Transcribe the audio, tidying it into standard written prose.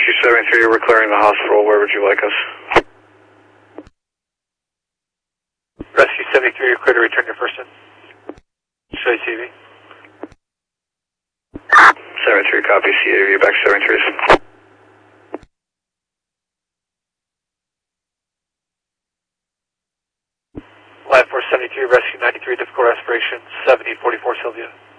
Rescue 73, we're clearing the hospital. Where would you like us? Rescue 73, you're clear to return your person. Show you TV. 73, copy. CAV, back 73. Line 473, Rescue 93, difficult respiration, 7044 Sylvia.